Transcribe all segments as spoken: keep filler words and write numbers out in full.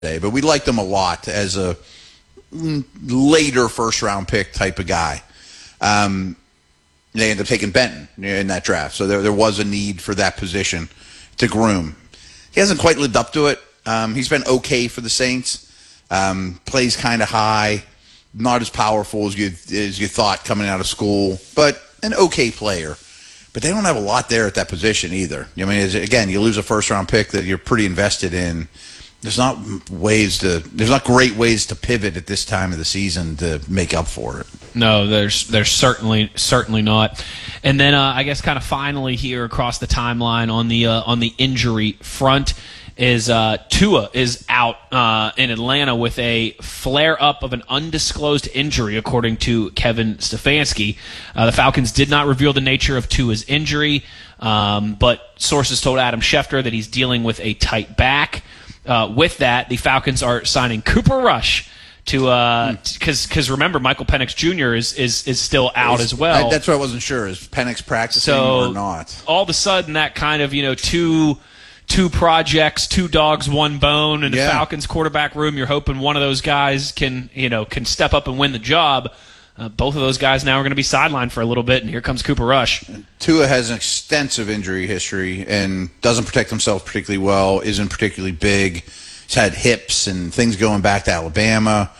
but we liked him a lot as a later first-round pick type of guy. Um, they ended up taking Benton in that draft, so there there was a need for that position to groom. He hasn't quite lived up to it. Um, he's been okay for the Saints. Um, plays kind of high, not as powerful as you as you thought coming out of school, but an okay player. But they don't have a lot there at that position either. I mean, again, you lose a first-round pick that you're pretty invested in. There's not ways to. There's not great ways to pivot at this time of the season to make up for it. No, there's there's certainly certainly not. And then uh, I guess kind of finally here across the timeline on the uh, on the injury front is uh, Tua is out uh, in Atlanta with a flare-up of an undisclosed injury, according to Kevin Stefanski. Uh, the Falcons did not reveal the nature of Tua's injury, um, but sources told Adam Schefter that he's dealing with a tight back. Uh, with that, the Falcons are signing Cooper Rush to because uh, because remember Michael Penix Junior is is is still out is, as well. I, that's what I wasn't sure is Penix practicing so or not. All of a sudden, that kind of you know two two projects, two dogs, one bone in the yeah. Falcons quarterback room. You're hoping one of those guys can you know can step up and win the job. Uh, both of those guys now are going to be sidelined for a little bit, and here comes Cooper Rush. Tua has an extensive injury history and doesn't protect himself particularly well, isn't particularly big. He's had hips and things going back to Alabama.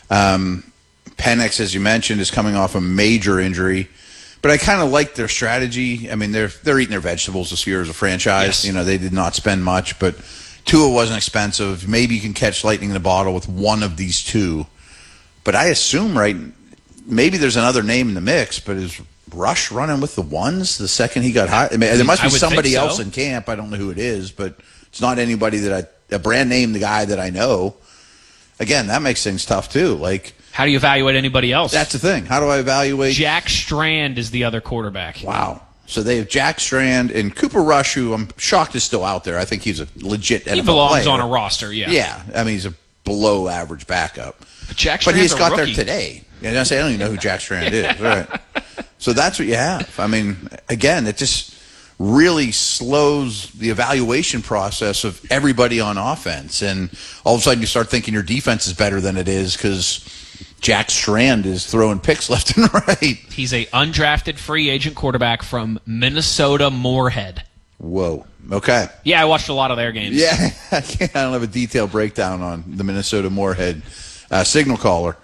Um, Penix, as you mentioned, is coming off a major injury. But I kind of like their strategy. I mean, they're they're eating their vegetables this year as a franchise. Yes. You know, they did not spend much, but Tua wasn't expensive. Maybe you can catch lightning in a bottle with one of these two. But I assume, right, maybe there's another name in the mix, but is Rush running with the ones the second he got hot? I mean, there must be somebody so. else in camp. I don't know who it is, but it's not anybody that I, a brand name, the guy that I know. Again, that makes things tough too. Like, how do you evaluate anybody else? That's the thing. How do I evaluate? Jack Strand is the other quarterback. Wow. So they have Jack Strand and Cooper Rush, who I'm shocked is still out there. I think he's a legit N F L He belongs player. on a roster, yeah. Yeah. I mean, he's a below average backup. But Jack But Strand's he's got a there rookie. today. Yeah, I say I don't even know who Jack Strand is. Right. So that's what you have. I mean, again, it just really slows the evaluation process of everybody on offense. And all of a sudden you start thinking your defense is better than it is because Jack Strand is throwing picks left and right. He's a undrafted free agent quarterback from Minnesota Moorhead. Whoa. Okay. Yeah, I watched a lot of their games. Yeah, I, can't, I don't have a detailed breakdown on the Minnesota Moorhead uh, signal caller.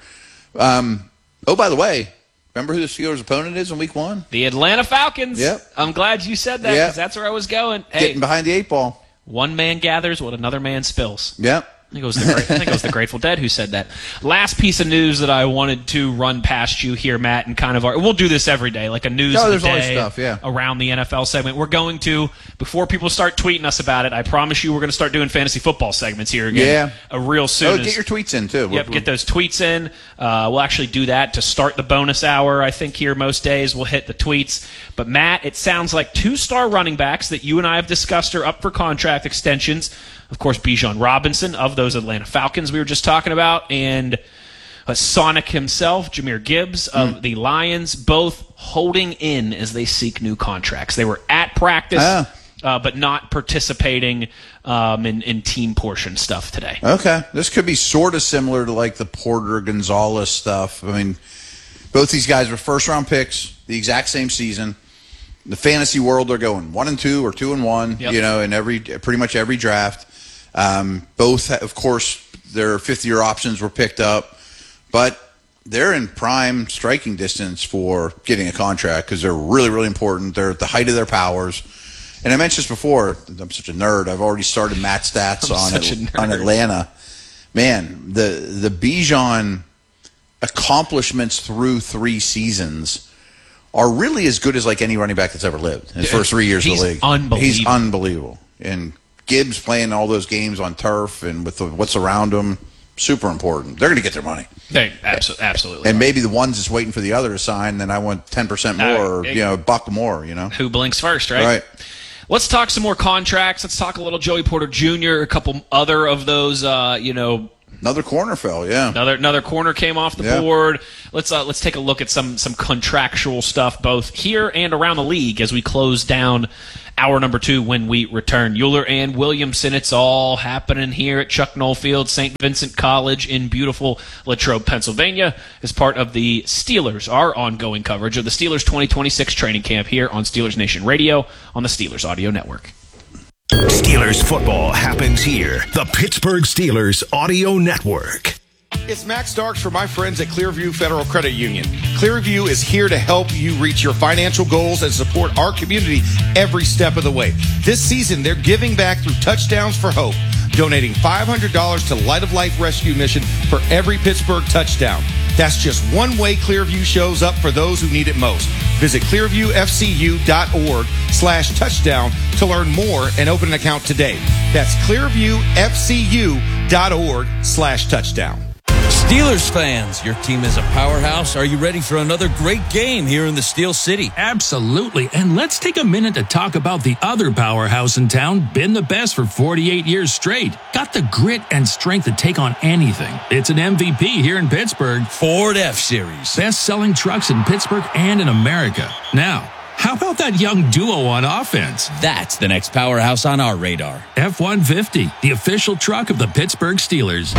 Um, oh, by the way, remember who the Steelers' opponent is in week one? The Atlanta Falcons. Yep. I'm glad you said that because Yep. that's where I was going. Hey, Getting behind the eight ball. one man gathers what another man spills. Yep. I think, it was the, I think it was the Grateful Dead who said that. Last piece of news that I wanted to run past you here, Matt, and kind of our, we'll do this every day, like a news No, of the there's always day stuff, yeah. around the N F L segment. We're going to, before people start tweeting us about it, I promise you we're going to start doing fantasy football segments here again. Yeah. A real soon. Oh, as- get your tweets in, too. Yep, get those tweets in. Uh, we'll actually do that to start the bonus hour, I think, here most days. We'll hit the tweets. But, Matt, it sounds like two-star running backs that you and I have discussed are up for contract extensions. Of course, Bijan Robinson of those Atlanta Falcons we were just talking about, and uh, Sonic himself, Jahmyr Gibbs of mm. the Lions, both holding in as they seek new contracts. They were at practice, Ah. uh, but not participating um, in, in team portion stuff today. Okay. This could be sort of similar to like the Porter Gonzalez stuff. I mean, both these guys were first-round picks, the exact same season. The fantasy world, they're going one and two or two and one, Yep. you know, in every pretty much every draft. Um, both, of course, their fifth-year options were picked up, but they're in prime striking distance for getting a contract because they're really, really important. They're at the height of their powers. And I mentioned this before. I'm such a nerd. I've already started Matt stats on it, on Atlanta. Man, the the Bijan accomplishments through three seasons are really as good as like any running back that's ever lived in his first three years He's of the league. Unbelievable. He's unbelievable. And Gibbs playing all those games on turf and with the, what's around him, super important. They're going to get their money. They absolutely, absolutely. And are. maybe the one's just waiting for the other to sign, then I want ten percent more, Uh, or, you know, a buck more, you know. Who blinks first, right? Right. Let's talk some more contracts. Let's talk a little Joey Porter Junior, a couple other of those, uh, you know, Another corner fell, yeah. Another another corner came off the Yeah. board. Let's uh, let's take a look at some some contractual stuff both here and around the league as we close down hour number two when we return. Euler and Williamson, it's all happening here at Chuck Noll Field, Saint Vincent College in beautiful Latrobe, Pennsylvania, as part of the Steelers, our ongoing coverage of the Steelers twenty twenty-six training camp here on Steelers Nation Radio on the Steelers Audio Network. Steelers football happens here. The Pittsburgh Steelers Audio Network. It's Max Starks for my friends at Clearview Federal Credit Union. Clearview is here to help you reach your financial goals and support our community every step of the way. This season, they're giving back through Touchdowns for Hope, donating five hundred dollars to Light of Life Rescue Mission for every Pittsburgh touchdown. That's just one way Clearview shows up for those who need it most. Visit clearviewfcu.org slash touchdown to learn more and open an account today. That's clearviewfcu.org slash touchdown. Steelers fans, your team is a powerhouse. Are you ready for another great game here in the Steel City? Absolutely. And let's take a minute to talk about the other powerhouse in town, been the best for forty-eight years straight. Got the grit and strength to take on anything. It's an M V P here in Pittsburgh. Ford F-Series. Best-selling trucks in Pittsburgh and in America. Now, how about that young duo on offense? That's the next powerhouse on our radar. F one fifty, the official truck of the Pittsburgh Steelers.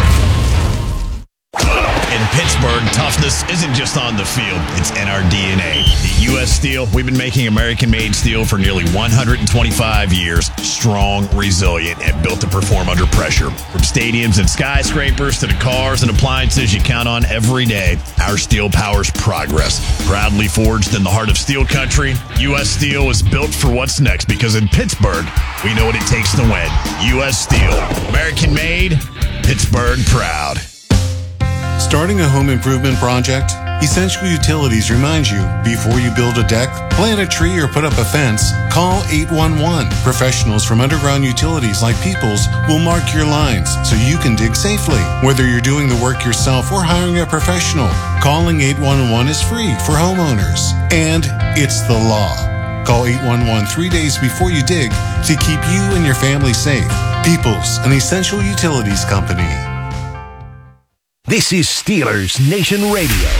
In Pittsburgh, toughness isn't just on the field, it's in our D N A. At U S Steel, we've been making American-made steel for nearly one hundred twenty-five years. Strong, resilient, and built to perform under pressure. From stadiums and skyscrapers to the cars and appliances you count on every day, our steel powers progress. Proudly forged in the heart of steel country, U S Steel is built for what's next because in Pittsburgh, we know what it takes to win. U S Steel. American-made, Pittsburgh proud. Starting a home improvement project? Essential Utilities reminds you, before you build a deck, plant a tree, or put up a fence, call eight one one. Professionals from underground utilities like Peoples will mark your lines so you can dig safely. Whether you're doing the work yourself or hiring a professional, calling eight one one is free for homeowners. And it's the law. Call eight one one three days before you dig to keep you and your family safe. Peoples, an Essential Utilities company. This is Steelers Nation Radio.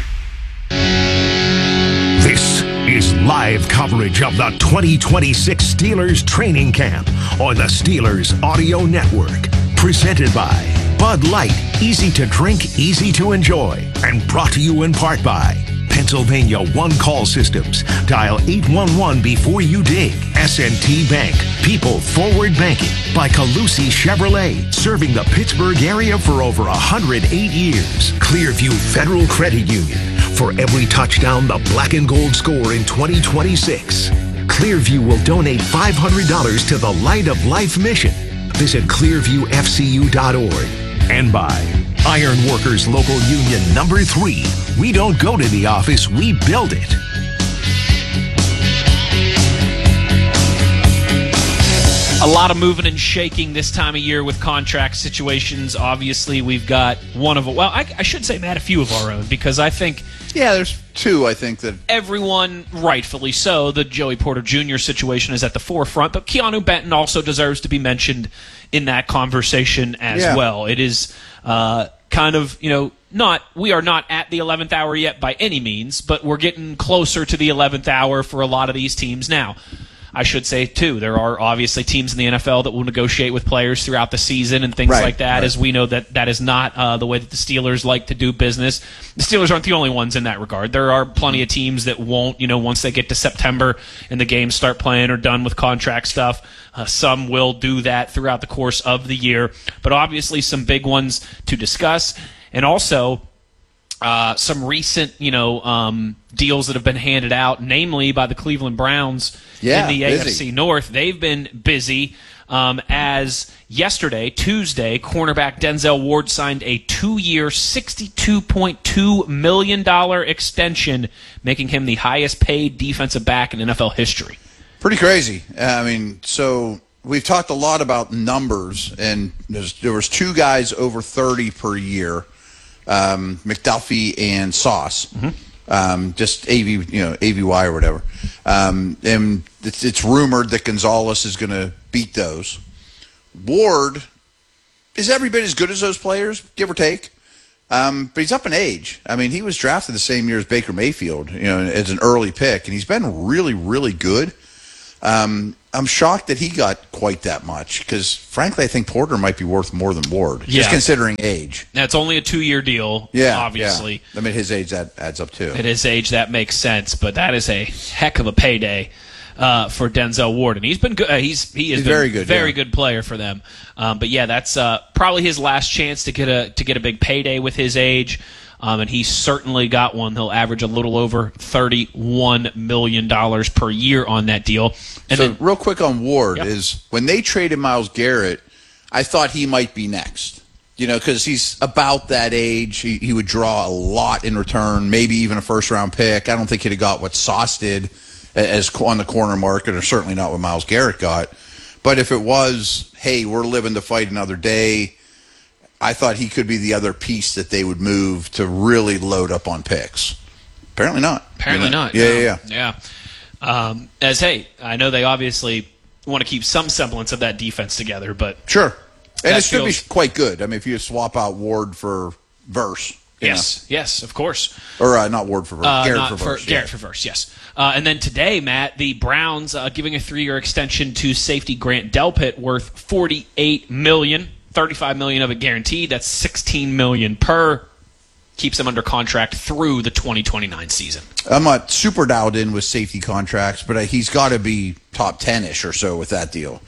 This is live coverage of the twenty twenty-six Steelers training camp on the Steelers Audio Network. Presented by Bud Light, easy to drink, easy to enjoy. And brought to you in part by Pennsylvania One Call Systems. Dial eight one one before you dig. S and T Bank. People Forward Banking. By Calusi Chevrolet. Serving the Pittsburgh area for over one hundred eight years. Clearview Federal Credit Union. For every touchdown the black and gold score in twenty twenty-six. Clearview will donate five hundred dollars to the Light of Life mission. Visit clearview f c u dot org. And by Iron Workers Local Union Number three. We don't go to the office, we build it. A lot of moving and shaking this time of year with contract situations. Obviously, we've got one of, well, I, I should say, Matt, a few of our own, because I think Yeah, there's two, I think, that everyone, rightfully so, the Joey Porter Junior situation is at the forefront, but Keanu Benton also deserves to be mentioned in that conversation as Yeah. well. It is uh, kind of, you know, not, we are not at the eleventh hour yet by any means, but we're getting closer to the eleventh hour for a lot of these teams now. I should say, too, there are obviously teams in the N F L that will negotiate with players throughout the season and things Right, like that, right. as we know that that is not uh, the way that the Steelers like to do business. The Steelers aren't the only ones in that regard. There are plenty of teams that won't, you know, once they get to September and the games start playing or done with contract stuff, uh, some will do that throughout the course of the year. But obviously some big ones to discuss. And also Uh, some recent, you know, um, deals that have been handed out, namely by the Cleveland Browns Yeah, in the busy. A F C North. They've been busy um, as yesterday, Tuesday, cornerback Denzel Ward signed a two-year, sixty-two point two million dollars extension, making him the highest-paid defensive back in N F L history. Pretty crazy. Uh, I mean, so we've talked a lot about numbers, and there's, there was two guys over thirty per year. Um, McDuffie and Sauce, mm-hmm. um, just A V, you know, A V Y or whatever. Um, and it's, it's rumored that Gonzalez is going to beat those. Ward is every bit as good as those players, give or take. Um, but he's up in age. I mean, he was drafted the same year as Baker Mayfield, you know, as an early pick, and he's been really, really good. Um, I'm shocked that he got quite that much because, frankly, I think Porter might be worth more than Ward, Yeah. just considering age. Now, it's only a two-year deal, Yeah, obviously. Yeah. I mean, his age, that adds up too. At his age, that makes sense, but that is a heck of a payday uh, for Denzel Ward, and he's been good. Uh, he's he is He's very good, very yeah. good player for them. Um, but yeah, that's uh, probably his last chance to get a to get a big payday with his age. Um, and he's certainly got one. He'll average a little over thirty-one million dollars per year on that deal. And so then, real quick on Ward Yep. is when they traded Myles Garrett, I thought he might be next. You know, because he's about that age. He, he would draw a lot in return, maybe even a first-round pick. I don't think he'd have got what Sauce did as on the corner market, or certainly not what Myles Garrett got. But if it was, hey, we're living to fight another day, I thought he could be the other piece that they would move to really load up on picks. Apparently not. apparently You know? not. Yeah, no. yeah, yeah. Um, as hey, I know they obviously want to keep some semblance of that defense together, but Sure. And That it should feels- be quite good. I mean, if you swap out Ward for Verse. you yes, yes, of course. know. Or uh, not Ward for Verse. Uh, Garrett not for for Verse. yeah. Garrett for Verse, yes. Uh, and then today, Matt, the Browns uh, giving a three-year extension to safety Grant Delpit worth forty-eight million dollars, thirty-five million dollars of it guaranteed. That's sixteen million dollars per. Keeps him under contract through the twenty twenty-nine season. I'm not super dialed in with safety contracts, but uh, he's got to be top ten-ish or so with that deal.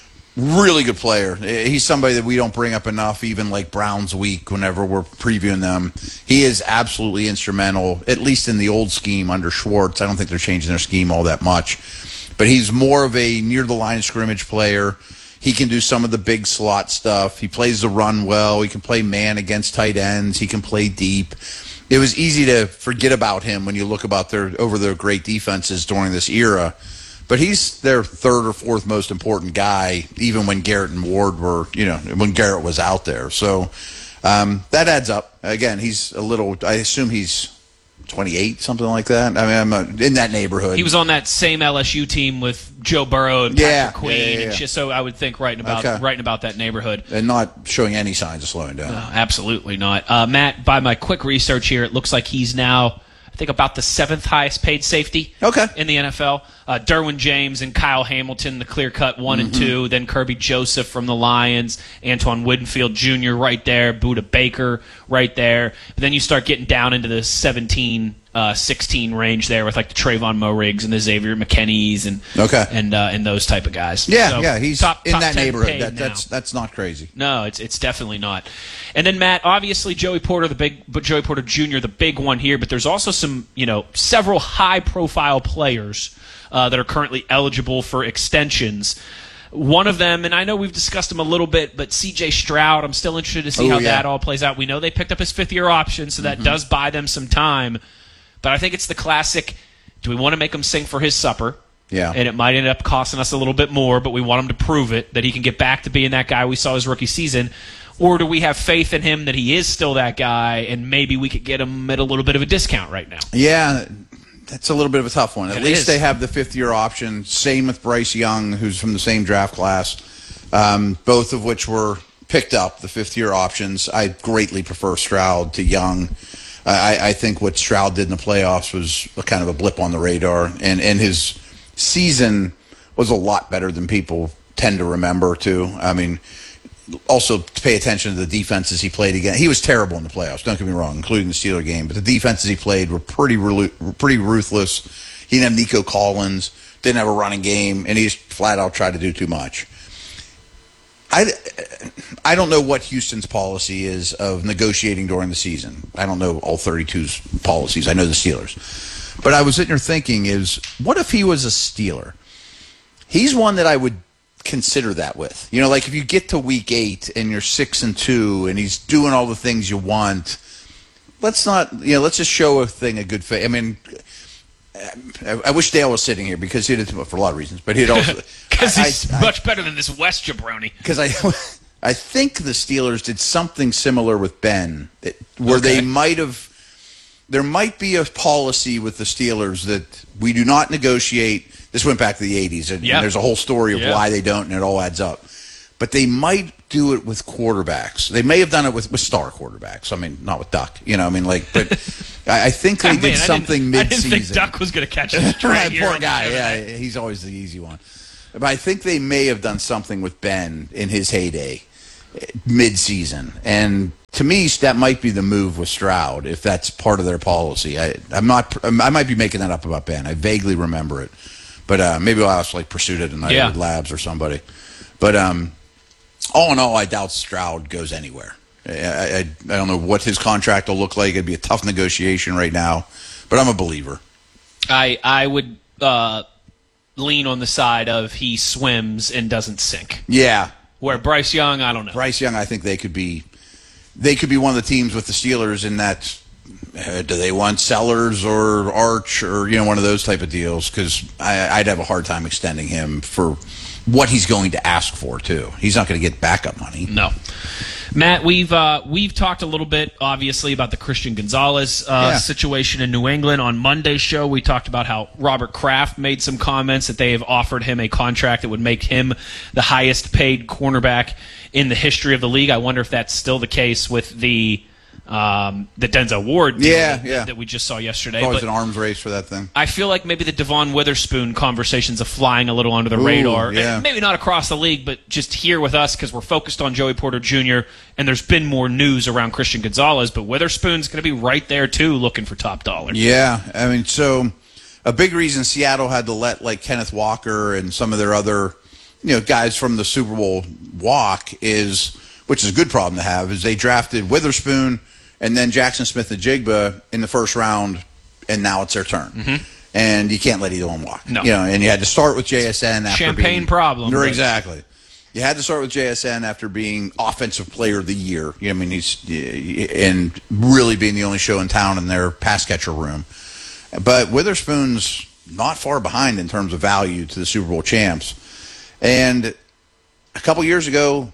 Really good player. He's somebody that we don't bring up enough, even like Browns Week, whenever we're previewing them. He is absolutely instrumental, at least in the old scheme under Schwartz. I don't think they're changing their scheme all that much. But he's more of a near-the-line of scrimmage player. He can do some of the big slot stuff. He plays the run well. He can play man against tight ends. He can play deep. It was easy to forget about him when you look about their over their great defenses during this era. But he's their third or fourth most important guy, even when Garrett and Ward were, you know, when Garrett was out there. So um, that adds up. Again, he's a little, I assume he's twenty-eight, something like that. I mean, I'm uh, in that neighborhood. He was on that same L S U team with Joe Burrow and Patrick Yeah, Queen, yeah, yeah, yeah. and just so I would think right in about Okay. right in about that neighborhood. and not showing any signs of slowing down. No, absolutely not. Uh, Matt, by my quick research here, it looks like he's now, I think, about the seventh highest paid safety Okay. in the N F L. Uh, Derwin James and Kyle Hamilton, the clear-cut one and two. Then Kirby Joseph from the Lions, Antoine Winfield Junior right there, Buda Baker right there. But then you start getting down into the seventeen, uh, sixteen range there with like the Trayvon Moe-Riggs and the Xavier McKinney's and Okay. and uh, and those type of guys. Yeah, So, yeah, he's top- in top that ten neighborhood. paid That, now. that's that's not crazy. No, it's it's definitely not. And then Matt, obviously Joey Porter, the big, but Joey Porter Junior, the big one here. But there's also some, you know, several high-profile players uh, that are currently eligible for extensions. One of them, and I know we've discussed him a little bit, but C J Stroud. I'm still interested to see Oh, how yeah. that all plays out. We know they picked up his fifth-year option, so that Mm-hmm. does buy them some time. But I think it's the classic. Do we want to make him sing for his supper? Yeah. And it might end up costing us a little bit more, but we want him to prove it, that he can get back to being that guy we saw his rookie season. Or do we have faith in him that he is still that guy, and maybe we could get him at a little bit of a discount right now? Yeah, that's a little bit of a tough one. At It least is. they have the fifth-year option. Same with Bryce Young, who's from the same draft class, um, both of which were picked up, the fifth-year options. I greatly prefer Stroud to Young. Uh, I, I think what Stroud did in the playoffs was a kind of a blip on the radar, and, and his season was a lot better than people tend to remember, too. I mean, also to pay attention to the defenses he played against. He was terrible in the playoffs, don't get me wrong, including the Steeler game, but the defenses he played were pretty relu- pretty ruthless. He didn't have Nico Collins, didn't have a running game, and he just flat out tried to do too much. I, I don't know what Houston's policy is of negotiating during the season. I don't know all thirty-two's policies. I know the Steelers. But I was sitting here thinking is, what if he was a Steeler? He's one that I would consider that with. You know, like if you get to week eight and you're six and two and he's doing all the things you want, let's not, you know, let's just show a thing a good faith. I mean, I, I wish Dale was sitting here because he did for a lot of reasons, but he'd also Because I- he's I- much better than this West jabroni. because I, I think the Steelers did something similar with Ben, that, where Okay. they might have. There might be a policy with the Steelers that we do not negotiate. This went back to the eighties, and, Yeah. and there's a whole story of Yeah. why they don't, and it all adds up. But they might do it with quarterbacks. They may have done it with, with star quarterbacks. I mean, not with Duck. You know, I mean, like, but I, I think they Oh, did man, I something didn't- mid-season. I didn't think Duck was going to catch this train here Poor on the guy. show Yeah, tonight. he's always the easy one. But I think they may have done something with Ben in his heyday, mid-season. And to me, that might be the move with Stroud, if that's part of their policy. I, I'm not. I might be making that up about Ben. I vaguely remember it, but uh, maybe I'll ask like Pursuit it tonight Yeah. with Labs or somebody. But um, all in all, I doubt Stroud goes anywhere. I, I, I don't know what his contract will look like. It'd be a tough negotiation right now, but I'm a believer. I I would uh, lean on the side of he swims and doesn't sink. Yeah. Where Bryce Young, I don't know. Bryce Young, I think they could be they could be one of the teams with the Steelers in that. Uh, do they want Sellers or Arch or you know one of those type of deals? Because I'd have a hard time extending him for what he's going to ask for too. He's not going to get backup money. No. Matt, we've uh, we've talked a little bit, obviously, about the Christian Gonzalez uh, Yeah. situation in New England. On Monday's show, we talked about how Robert Kraft made some comments that they have offered him a contract that would make him the highest-paid cornerback in the history of the league. I wonder if that's still the case with the um, the Denzel Ward deal Yeah, that, yeah. that we just saw yesterday. Always But an arms race for that thing. I feel like maybe the Devon Witherspoon conversations are flying a little under the Ooh, radar. yeah. Maybe not across the league, but just here with us because we're focused on Joey Porter Junior, and there's been more news around Christian Gonzalez, but Witherspoon's going to be right there, too, looking for top dollar. Yeah, I mean, so a big reason Seattle had to let like Kenneth Walker and some of their other, you know, guys from the Super Bowl walk is, which is a good problem to have, is they drafted Witherspoon and then Jackson Smith-Njigba in the first round, and now it's their turn. Mm-hmm. And you can't let either one walk. No. You know, and you had to start with J S N after Champagne being, problem, No, but- exactly. You had to start with J S N after being Offensive Player of the Year. You know, I mean, he's and really being the only show in town in their pass catcher room. But Witherspoon's not far behind in terms of value to the Super Bowl champs. And a couple years ago,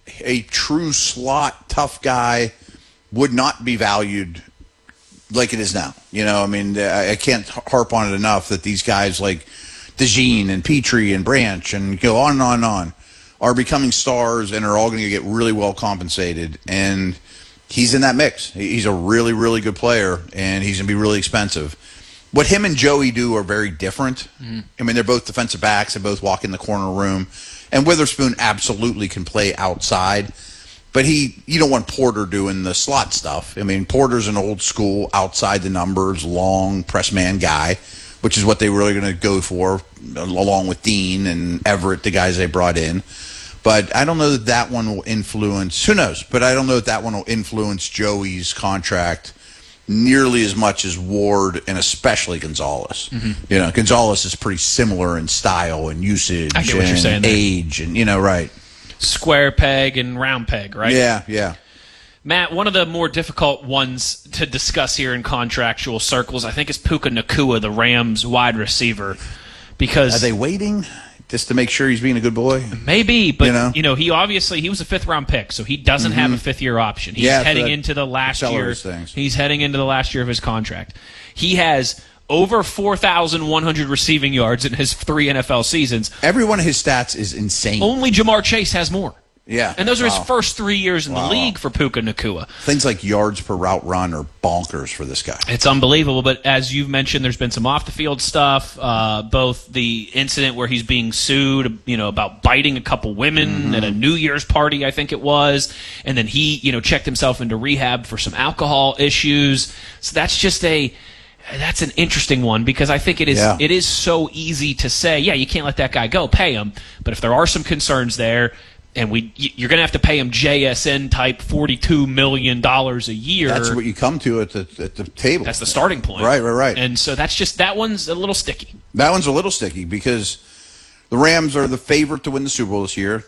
a true slot tough guy would not be valued like it is now. You know, I mean, I I can't harp on it enough that these guys like DeJean and Petrie and Branch and go on and on and on are becoming stars and are all going to get really well compensated. And he's in that mix. He's a really, really good player, and he's going to be really expensive. What him and Joey do are very different. Mm-hmm. I mean, they're both defensive backs. They both walk in the corner room. And Witherspoon absolutely can play outside. But he, you don't want Porter doing the slot stuff. I mean, Porter's an old school, outside the numbers, long press man guy, which is what they were really going to go for, along with Dean and Everett, the guys they brought in. But I don't know that that one will influence. Who knows? But I don't know that that one will influence Joey's contract nearly as much as Ward and especially Gonzalez. Mm-hmm. You know, Gonzalez is pretty similar in style and usage I get what and you're saying there. age, and you know, right? Square peg and round peg, right? Yeah, yeah. Matt, one of the more difficult ones to discuss here in contractual circles, I think, is Puka Nacua, the Rams wide receiver. Because Are they waiting just to make sure he's being a good boy? maybe, but You know? you know, he obviously he was a fifth round pick, so he doesn't have a fifth year option. He's Yeah, so heading that into the last year. accelerates things. He's heading into the last year of his contract. He has over four thousand one hundred receiving yards in his three N F L seasons. Every one of his stats is insane. Only Jamar Chase has more. Yeah. And those are Wow. his first three years in Wow. the league for Puka Nacua. Things like yards per route run are bonkers for this guy. It's unbelievable, but as you've mentioned, there's been some off-the-field stuff, uh, both the incident where he's being sued, you know, about biting a couple women Mm-hmm. at a New Year's party, I think it was, and then he, you know, checked himself into rehab for some alcohol issues. So that's just a... That's an interesting one because I think it is Yeah. it is so easy to say, yeah, you can't let that guy go, pay him. But if there are some concerns there, and we you're going to have to pay him J S N type forty-two million dollars a year. That's what you come to at the at the table. That's the starting point. Right, right, right. And so that's just that one's a little sticky. That one's a little sticky because the Rams are the favorite to win the Super Bowl this year,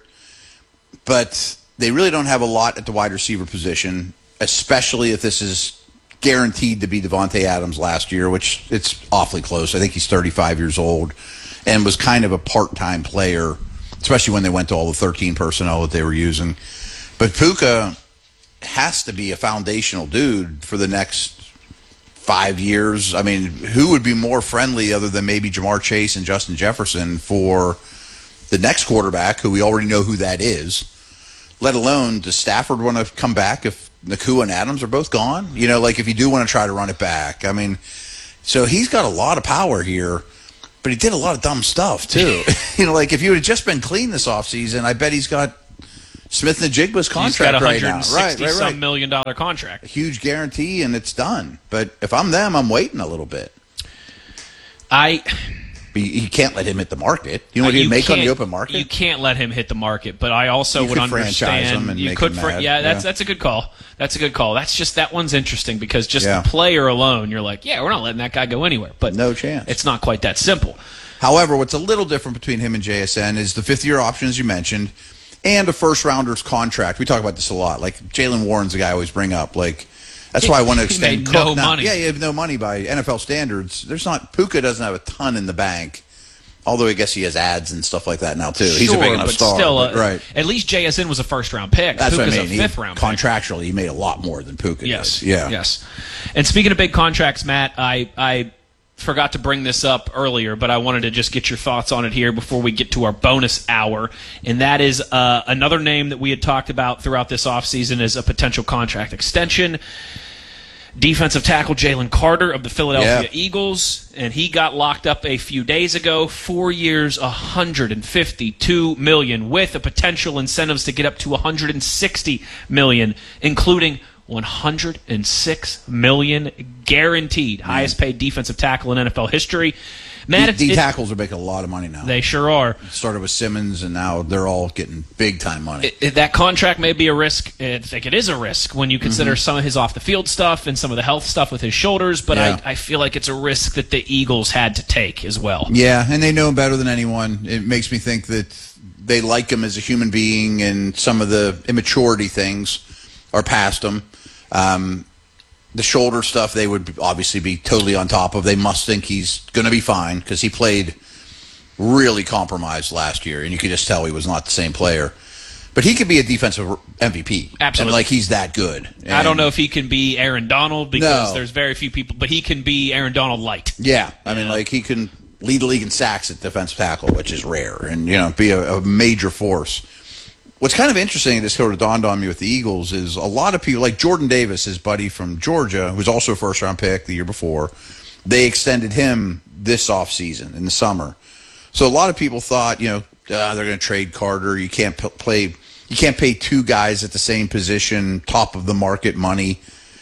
but they really don't have a lot at the wide receiver position, especially if this is guaranteed to be Devontae Adams last year, which it's awfully close. I think he's thirty-five years old and was kind of a part-time player, especially when they went to all the thirteen personnel that they were using. But Puka has to be a foundational dude for the next five years. I mean, who would be more friendly other than maybe Jamar Chase and Justin Jefferson for the next quarterback, who we already know who that is, let alone does Stafford want to come back if Nacua and Adams are both gone? You know, like if you do want to try to run it back. I mean, so he's got a lot of power here. but he did a lot of dumb stuff too. You know, like if you would have just been clean this offseason, I bet he's got Smith and Jigba's contract He's got a right now. one hundred sixty Right, right, right. some million dollar contract. A huge guarantee, and it's done. But if I'm them, I'm waiting a little bit. I. But you, you can't let him hit the market. You know what he'd You make on the can't- open market? You can't let him hit the market, but I also You would could franchise understand. him and you make could, him fr- mad, yeah, that's yeah. that's a good call. That's a good call. That's just that one's interesting because just Yeah. the player alone, you're like, yeah, we're not letting that guy go anywhere. But No chance. It's not quite that simple. However, what's a little different between him and J S N is the fifth-year option, as you mentioned, and a first-rounder's contract. We talk about this a lot. Like, Jalen Warren's the guy I always bring up. Like, that's why I want to He extend made Cook. no Now- money. Yeah, you have no money by N F L standards. There's not Puka doesn't have a ton in the bank, although I guess he has ads and stuff like that now, too. He's a big Sure, enough but star. Still, uh, but- right. At least J S N was a first-round pick. That's Puka's what I mean. a He- fifth-round pick. contractually, he made a lot more than Puka Yes. did. Yeah. Yes. And speaking of big contracts, Matt, I I forgot to bring this up earlier, but I wanted to just get your thoughts on it here before we get to our bonus hour. And that is uh, another name that we had talked about throughout this offseason as a potential contract extension. Defensive tackle Jalen Carter of the Philadelphia Yeah. Eagles, and he got locked up a few days ago. Four years, one hundred fifty-two million dollars, with a potential incentives to get up to one hundred sixty million dollars, including one hundred six million dollars guaranteed, highest paid defensive tackle in N F L history. Matt, D, it's, D it- tackles are making a lot of money now. they sure are. started with Simmons, and now they're all getting big-time money. It- it- that contract may be a risk. I think it is a risk when you consider Mm-hmm. some of his off-the-field stuff and some of the health stuff with his shoulders, but Yeah. I, I feel like it's a risk that the Eagles had to take as well. Yeah, and they know him better than anyone. It makes me think that they like him as a human being, and some of the immaturity things are past him. Um, the shoulder stuff, they would obviously be totally on top of. They must think he's going to be fine because he played really compromised last year, and you could just tell he was not the same player. But he could be a defensive M V P. Absolutely. And, like, he's that good. I don't And- know if he can be Aaron Donald because No. there's very few people, but he can be Aaron Donald light. Yeah, I mean, Yeah. like he can lead the league in sacks at defensive tackle, which is rare, and you know, be a, a major force. What's kind of interesting, this sort of dawned on me with the Eagles, is a lot of people, like Jordan Davis, his buddy from Georgia, who was also a first-round pick the year before, they extended him this offseason in the summer. So a lot of people thought, you know, uh, they're going to trade Carter. You can't p- play, you can't pay two guys at the same position, top of the market money.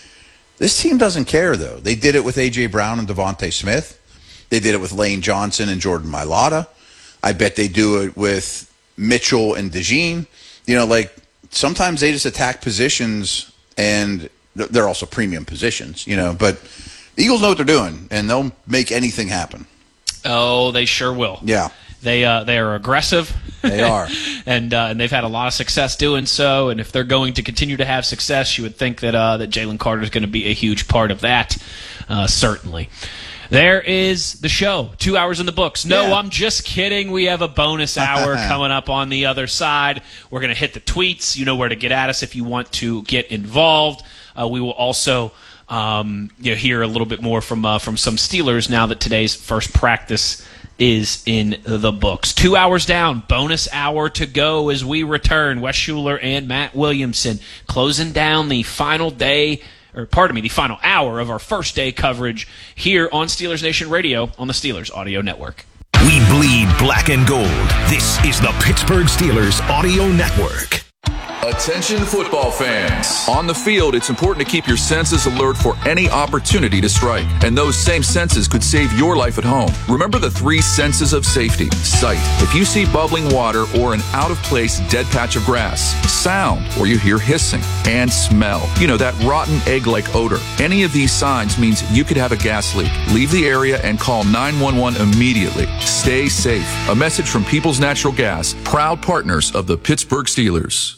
This team doesn't care, though. They did it with A J. Brown and Devontae Smith. They did it with Lane Johnson and Jordan Mailata. I bet they do it with Mitchell and DeJean. You know, like, sometimes they just attack positions, and th- they're also premium positions, you know. But the Eagles know what they're doing, and they'll make anything happen. Oh, they sure will. Yeah. They uh, they are aggressive. They are. and uh, and they've had a lot of success doing so. And if they're going to continue to have success, you would think that uh, that Jalen Carter is going to be a huge part of that. Uh, certainly. There is the show. Two hours in the books. No, Yeah. I'm just kidding. We have a bonus hour coming up on the other side. We're going to hit the tweets. You know where to get at us if you want to get involved. Uh, we will also um, you know, hear a little bit more from uh, from some Steelers now that today's first practice is in the books. Two hours down, bonus hour to go as we return. Wes Schuler and Matt Williamson closing down the final day, or pardon me, the final hour of our first day coverage here on Steelers Nation Radio on the Steelers Audio Network. We bleed black and gold. This is the Pittsburgh Steelers Audio Network. Attention football fans. On the field, it's important to keep your senses alert for any opportunity to strike. And those same senses could save your life at home. Remember the three senses of safety. Sight. If you see bubbling water or an out-of-place dead patch of grass. Sound, or you hear hissing. And smell. You know, that rotten egg-like odor. Any of these signs means you could have a gas leak. Leave the area and call nine one one immediately. Stay safe. A message from People's Natural Gas, proud partners of the Pittsburgh Steelers.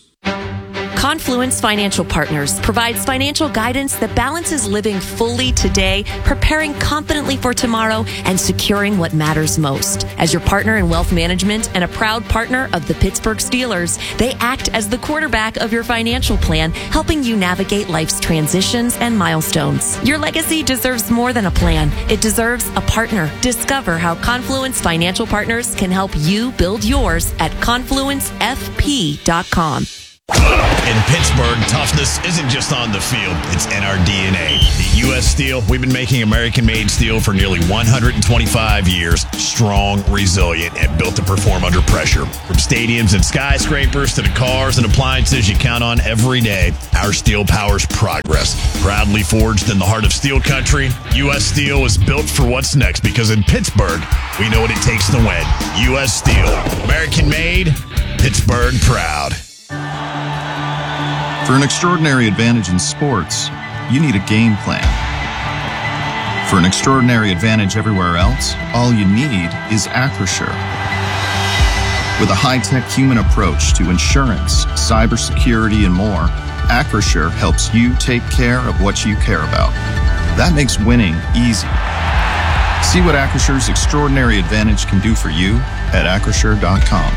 Confluence Financial Partners provides financial guidance that balances living fully today, preparing confidently for tomorrow, and securing what matters most. As your partner in wealth management and a proud partner of the Pittsburgh Steelers, they act as the quarterback of your financial plan, helping you navigate life's transitions and milestones. Your legacy deserves more than a plan. It deserves a partner. Discover how Confluence Financial Partners can help you build yours at confluence f p dot com. In Pittsburgh, toughness isn't just on the field, it's in our D N A. At U S Steel, we've been making American-made steel for nearly one hundred twenty-five years. Strong, resilient, and built to perform under pressure. From stadiums and skyscrapers to the cars and appliances you count on every day, our steel powers progress. Proudly forged in the heart of steel country, U S Steel is built for what's next because in Pittsburgh, we know what it takes to win. U S Steel. American-made, Pittsburgh proud. For an extraordinary advantage in sports, you need a game plan. For an extraordinary advantage everywhere else, all you need is Acrisure. With a high-tech human approach to insurance, cybersecurity, and more, Acrisure helps you take care of what you care about. That makes winning easy. See what Acrisure's extraordinary advantage can do for you at acrisure dot com.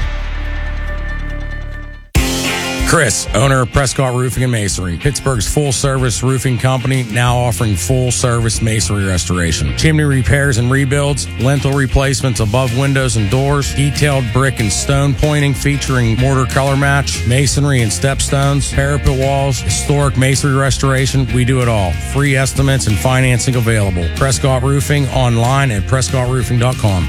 Chris, owner of Prescott Roofing and Masonry, Pittsburgh's full-service roofing company, now offering full-service masonry restoration. Chimney repairs and rebuilds, lintel replacements above windows and doors, detailed brick and stone pointing featuring mortar color match, masonry and stepstones, parapet walls, historic masonry restoration. We do it all. Free estimates and financing available. Prescott Roofing online at prescott roofing dot com.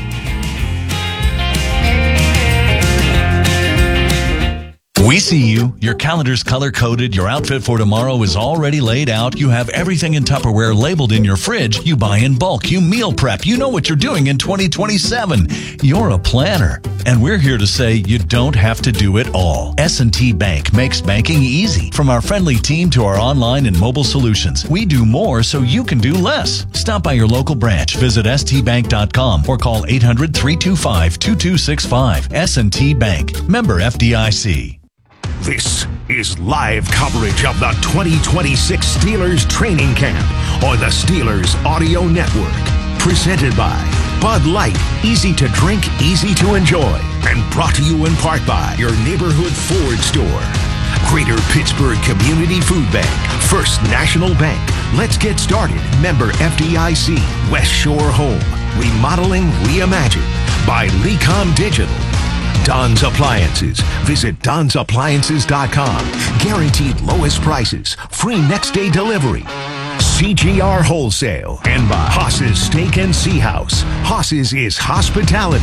We see you. Your calendar's color-coded. Your outfit for tomorrow is already laid out. You have everything in Tupperware labeled in your fridge. You buy in bulk. You meal prep. You know what you're doing in twenty twenty-seven. You're a planner. And we're here to say you don't have to do it all. S and T Bank makes banking easy. From our friendly team to our online and mobile solutions, we do more so you can do less. Stop by your local branch. Visit s t bank dot com or call eight hundred, three two five, two two six five. S and T Bank. Member F D I C. This is live coverage of the twenty twenty-six Steelers training camp on the Steelers Audio Network. Presented by Bud Light, easy to drink, easy to enjoy. And brought to you in part by your neighborhood Ford store. Greater Pittsburgh Community Food Bank, First National Bank. Let's get started. Member F D I C. West Shore Home. Remodeling Reimagined by Lecom Digital. Don's Appliances. Visit dons appliances dot com. Guaranteed lowest prices. Free next day delivery. C G R Wholesale. And by Haas's Steak and Sea House. Haas's is hospitality.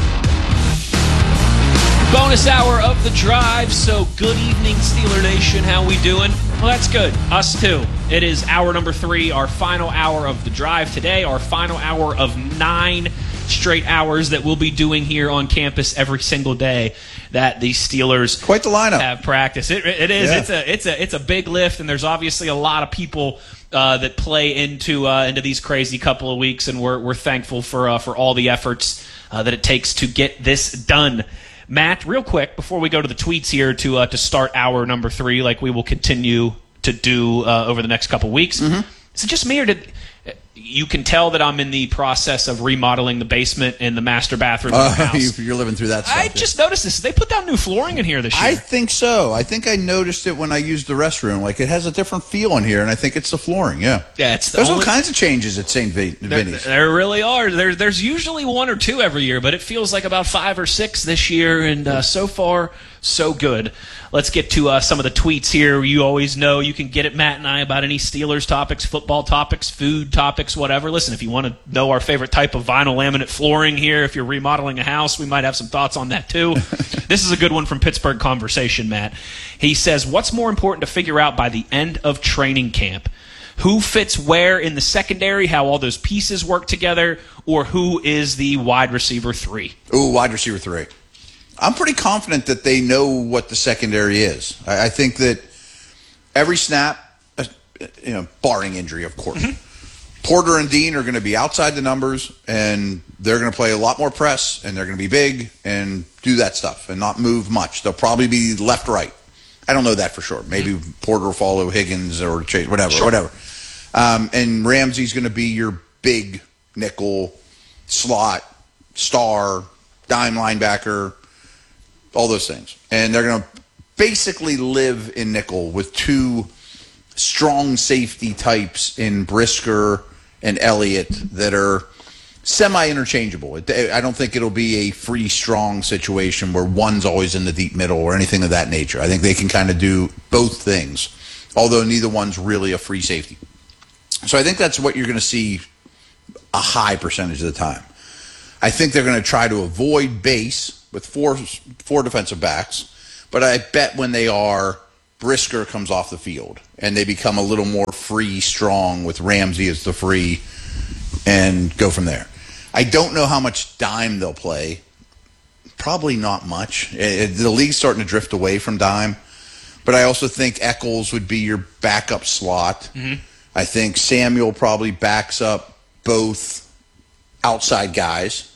Bonus hour of the drive. So good evening, Steeler Nation. How we doing? Well, that's good. Us too. It is hour number three, our final hour of the drive today, our final hour of nine straight hours that we'll be doing here on campus every single day that the Steelers quite the lineup have practice. It, it is. Yeah. It's a it's a it's a big lift, and there's obviously a lot of people uh, that play into uh, into these crazy couple of weeks, and we're we're thankful for uh, for all the efforts uh, that it takes to get this done. Matt, real quick before we go to the tweets here to uh, to start hour number three, like we will continue to do uh, over the next couple of weeks. Mm-hmm. Is it just me, or did you can tell that I'm in the process of remodeling the basement and the master bathroom of the Uh, house? you're living through that stuff. I yeah. just noticed this. They put down new flooring in here this year. I think so. I think I noticed it when I used the restroom. Like, it has a different feel in here, and I think it's the flooring, yeah. Yeah, it's the There's only- all kinds of changes at Saint Vin- There, Vinny's. there really are. There, there's usually one or two every year, but it feels like about five or six this year, and uh, so far, so good. Let's get to uh, some of the tweets here. You always know you can get at Matt and I about any Steelers topics, football topics, food topics, whatever. Listen, if you want to know our favorite type of vinyl laminate flooring here, if you're remodeling a house, we might have some thoughts on that too. This is a good one from Pittsburgh Conversation, Matt. He says, what's more important to figure out by the end of training camp? Who fits where in the secondary, how all those pieces work together, or who is the wide receiver three? Ooh, wide receiver three. I'm pretty confident that they know what the secondary is. I, I think that every snap, uh, you know, barring injury, of course, mm-hmm. Porter and Dean are going to be outside the numbers, and they're going to play a lot more press, and they're going to be big and do that stuff and not move much. They'll probably be left-right. I don't know that for sure. Maybe mm-hmm. Porter will follow Higgins or Chase, whatever, sure. whatever. Um, and Ramsey's going to be your big nickel, slot, star, dime linebacker, all those things. And they're going to basically live in nickel with two strong safety types in Brisker and Elliott that are semi-interchangeable. It, I don't think it'll be a free, strong situation where one's always in the deep middle or anything of that nature. I think they can kind of do both things, although neither one's really a free safety. So I think that's what you're going to see a high percentage of the time. I think they're going to try to avoid base with four four defensive backs, but I bet when they are, Brisker comes off the field, and they become a little more free, strong with Ramsey as the free, and go from there. I don't know how much dime they'll play. Probably not much. It, the league's starting to drift away from dime, but I also think Eccles would be your backup slot. Mm-hmm. I think Samuel probably backs up both outside guys.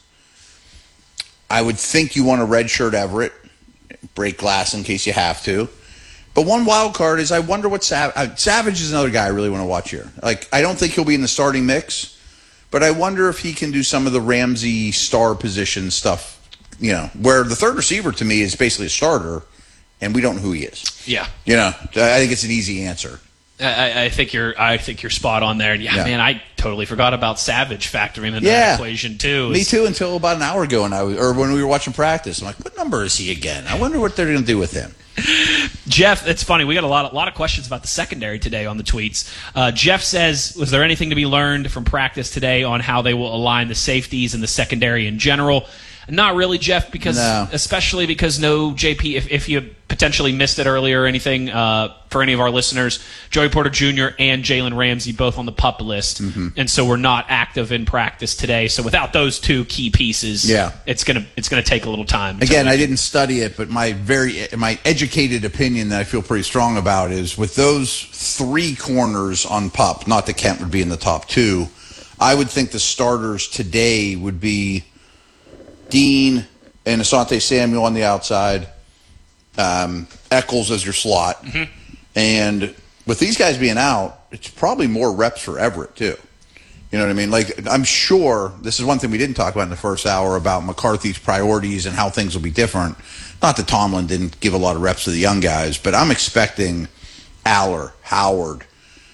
I would think you want to redshirt Everett, break glass in case you have to. But one wild card is I wonder what Sav- uh, Savage is another guy I really want to watch here. Like, I don't think he'll be in the starting mix, but I wonder if he can do some of the Ramsey star position stuff, you know, where the third receiver to me is basically a starter, and we don't know who he is. Yeah. You know, I think it's an easy answer. I, I think you're. I think you're spot on there. Yeah, Yeah. man, I totally forgot about Savage factoring into Yeah. that equation too. Me too, until about an hour ago, and I was, or when we were watching practice. I'm like, what number is he again? I wonder what they're going to do with him. Jeff, it's funny. We got a lot, a lot of questions about the secondary today on the tweets. Uh, Jeff says, was there anything to be learned from practice today on how they will align the safeties and the secondary in general? Not really, Jeff, because No. especially because no J P. If, if you potentially missed it earlier or anything, uh, for any of our listeners, Joey Porter Junior and Jalen Ramsey both on the PUP list, Mm-hmm. and so we're not active in practice today. So without those two key pieces, Yeah. it's gonna it's gonna take a little time. until Again, we- I didn't study it, but my very my educated opinion that I feel pretty strong about is with those three corners on PUP, not that Kent would be in the top two, I would think the starters today would be Dean and Asante Samuel on the outside, um, Eccles as your slot, Mm-hmm. and with these guys being out, it's probably more reps for Everett too. You know what I mean? Like, I'm sure this is one thing we didn't talk about in the first hour about McCarthy's priorities and how things will be different. Not that Tomlin didn't give a lot of reps to the young guys, but I'm expecting Aller, Howard,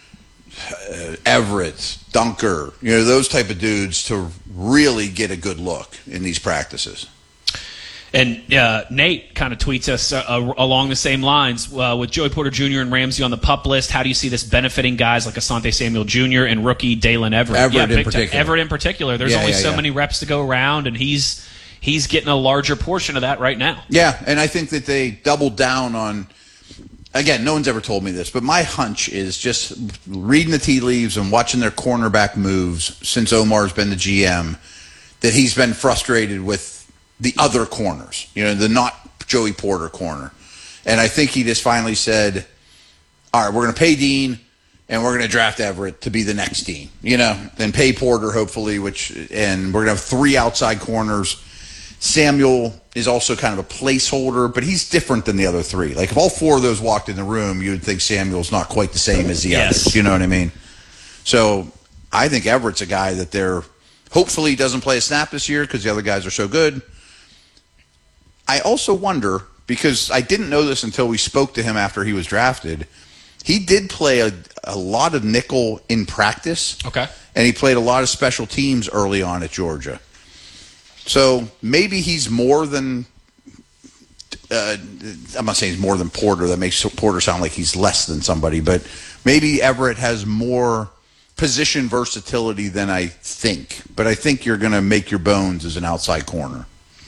uh, Everett, Dunker, you know, those type of dudes to really get a good look in these practices. And uh, Nate kind of tweets us uh, uh, along the same lines. Uh, with Joey Porter Junior and Ramsey on the PUP list, how do you see this benefiting guys like Asante Samuel Junior and rookie Dalen Everett? Everett yeah, in big time. particular. Everett in particular. There's Yeah, only yeah, so yeah. many reps to go around, and he's he's getting a larger portion of that right now. Yeah, and I think that they doubled down on, again, no one's ever told me this, but my hunch is just reading the tea leaves and watching their cornerback moves since Omar's been the G M, that he's been frustrated with the other corners, you know, the not Joey Porter corner. And I think he just finally said, all right, we're going to pay Dean and we're going to draft Everett to be the next Dean, you know, and pay Porter hopefully, which, and we're going to have three outside corners. Samuel is also kind of a placeholder, but he's different than the other three. Like, if all four of those walked in the room, you would think Samuel's not quite the same as the Yes. others. You know what I mean? So I think Everett's a guy that they're, hopefully he doesn't play a snap this year because the other guys are so good. I also wonder, because I didn't know this until we spoke to him after he was drafted, he did play a, a lot of nickel in practice. Okay. And he played a lot of special teams early on at Georgia. So maybe he's more than, uh, I'm not saying he's more than Porter. That makes Porter sound like he's less than somebody. But maybe Everett has more position versatility than I think. But I think you're going to make your bones as an outside corner.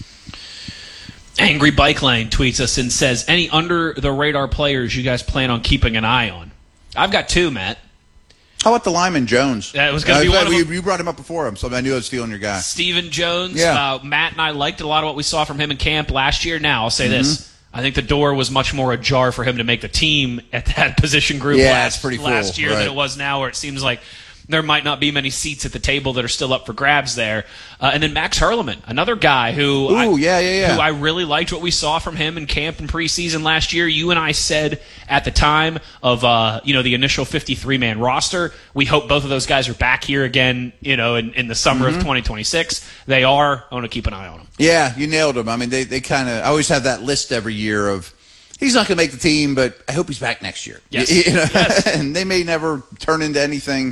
Angry Bike Lane tweets us and says, any under-the-radar players you guys plan on keeping an eye on? I've got two, Matt. How about the lineman Jones? That was gonna be Uh, one of you, them. you brought him up before him, so I knew I was stealing your guy. Stephen Jones. Yeah. Uh, Matt and I liked a lot of what we saw from him in camp last year. Now, I'll say Mm-hmm. this. I think the door was much more ajar for him to make the team at that position group Yeah, last, it's pretty full, last year right. than it was now, where it seems like there might not be many seats at the table that are still up for grabs there. Uh, and then Max Hurleman, another guy who, Ooh, I, yeah, yeah, yeah. who I really liked what we saw from him in camp and preseason last year. You and I said at the time of uh, you know the initial fifty-three man roster, we hope both of those guys are back here again, you know, in, in the summer Mm-hmm. of twenty twenty-six. They are. I want to keep an eye on them. Yeah, you nailed him. I mean, they, they kind of – I always have that list every year of he's not going to make the team, but I hope he's back next year. Yes. You know? Yes. And they may never turn into anything.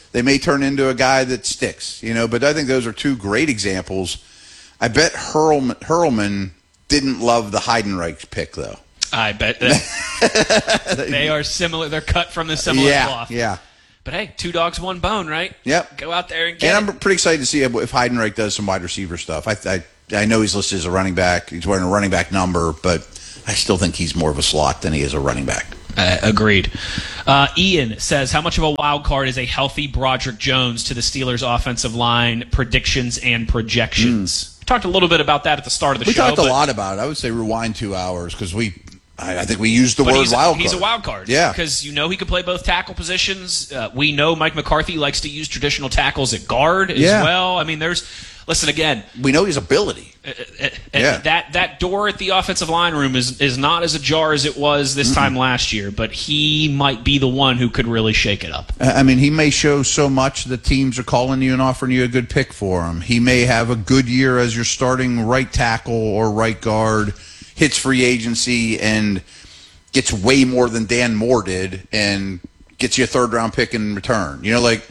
they may turn into a guy that sticks, you know. But I think those are two great examples. I bet Hurlman, Hurlman didn't love the Heidenreich pick, though. I bet that they are similar. They're cut from the similar yeah, cloth. Yeah. But hey, two dogs, one bone, right? Yep. Go out there and get And it. I'm pretty excited to see if Heidenreich does some wide receiver stuff. I, I I know he's listed as a running back. He's wearing a running back number, but I still think he's more of a slot than he is a running back. Uh, agreed. Uh, Ian says, how much of a wild card is a healthy Broderick Jones to the Steelers' offensive line predictions and projections? Mm. We talked a little bit about that at the start of the we show. We talked a lot about it. I would say rewind two hours because we, I, I think we used the but word he's wild a, card. He's a wild card. Yeah. Because you know he can play both tackle positions. Uh, we know Mike McCarthy likes to use traditional tackles at guard as yeah. well. I mean, there's, listen again. We know his ability. Uh, uh, yeah. That that door at the offensive line room is, is not as ajar as it was this mm-hmm. time last year, but he might be the one who could really shake it up. I mean, he may show so much that teams are calling you and offering you a good pick for him. He may have a good year as your starting right tackle or right guard, hits free agency, and gets way more than Dan Moore did and gets you a third-round pick in return. You know, like,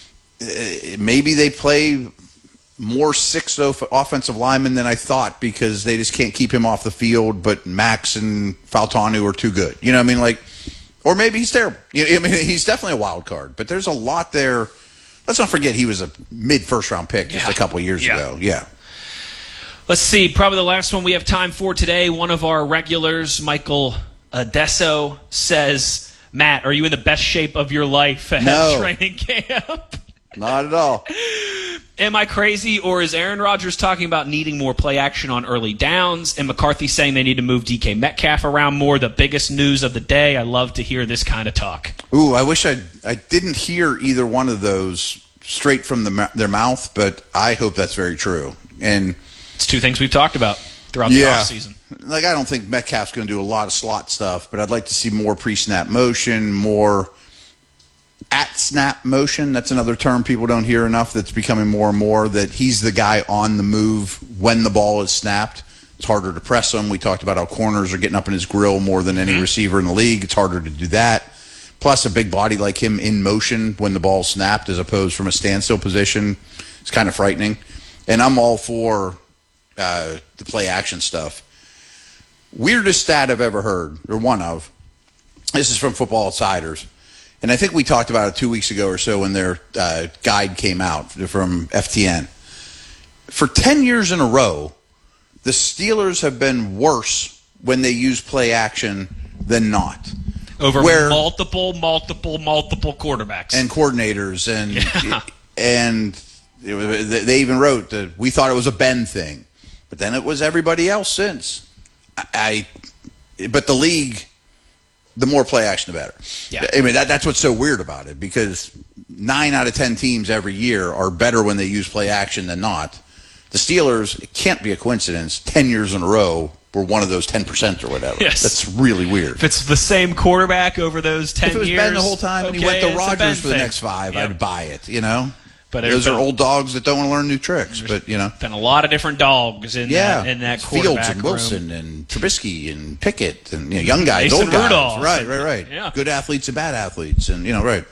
maybe they play more six offensive linemen than I thought because they just can't keep him off the field, but Max and Faltanu are too good. You know what I mean? Like, or maybe he's terrible. You know, I mean, he's definitely a wild card, but there's a lot there. Let's not forget he was a mid-first round pick just yeah. a couple of years yeah. ago. Yeah. Let's see. Probably the last one we have time for today. One of our regulars, Michael Adesso, says, Matt, are you in the best shape of your life at no. training camp? Not at all. Am I crazy, or is Aaron Rodgers talking about needing more play action on early downs, and McCarthy saying they need to move D K Metcalf around more? The biggest news of the day. I love to hear this kind of talk. Ooh, I wish I I didn't hear either one of those straight from the, their mouth, but I hope that's very true. And it's two things we've talked about throughout yeah, the offseason. Like, I don't think Metcalf's going to do a lot of slot stuff, but I'd like to see more pre-snap motion, more at-snap motion. That's another term people don't hear enough that's becoming more and more, that he's the guy on the move when the ball is snapped. It's harder to press him. We talked about how corners are getting up in his grill more than any mm-hmm. receiver in the league. It's harder to do that. Plus, a big body like him in motion when the ball's snapped as opposed from a standstill position, it's kind of frightening. And I'm all for uh, the play-action stuff. Weirdest stat I've ever heard, or one of, this is from Football Outsiders. And I think we talked about it two weeks ago or so when their uh, guide came out from F T N. For ten years in a row, the Steelers have been worse when they use play action than not. Over Where, multiple, multiple, multiple quarterbacks. And coordinators. And yeah. and it was, they even wrote that we thought it was a Ben thing. But then it was everybody else since. I, I But the league... the more play action, the better. Yeah. I mean, that, that's what's so weird about it, because nine out of ten teams every year are better when they use play action than not. The Steelers, it can't be a coincidence, ten years in a row were one of those ten percent or whatever. Yes. That's really weird. If it's the same quarterback over those ten years. If it was years, Ben the whole time and okay, he went to Rodgers for the thing. next five, yep. I'd buy it, you know? But those been, are old dogs that don't want to learn new tricks, but, you know. Been a lot of different dogs in yeah. that, in that quarterback Fields and Wilson room. and Trubisky and Pickett and, you know, young guys, Mason old guys. Rudolph. Right, right, right. Yeah. Good athletes and bad athletes and, you know, right.